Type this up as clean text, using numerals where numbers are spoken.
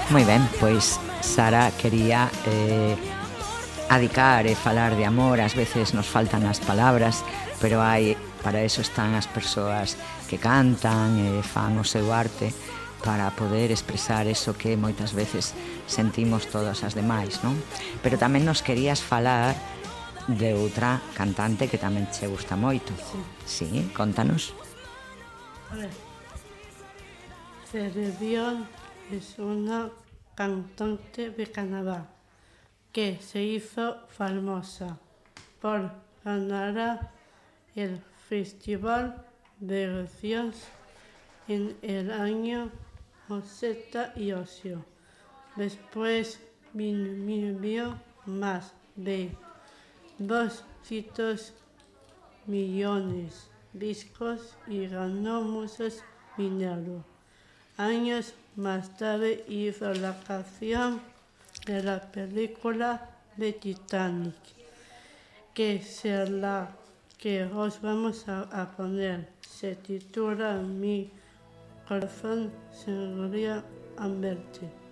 Moi ben, pois Sara quería adicar e falar de amor. Ás veces nos faltan as palabras, pero para eso están as persoas que cantan e fan o seu arte, para poder expresar eso que moitas veces sentimos todas as demais, non? Pero tamén nos querías falar de outra cantante que tamén che gusta moito. Sí, contanos. A ver, Celine Dion es una cantante de Canadá que se hizo famosa por ganar el Festival de Eurovisión en el año 88. Después vendió más de 200 millones de discos y ganó muchos dinero. Años más tarde hizo la canción de la película de Titanic, que es la que os vamos a poner. Se titula Mi corazón se enrolla al verte.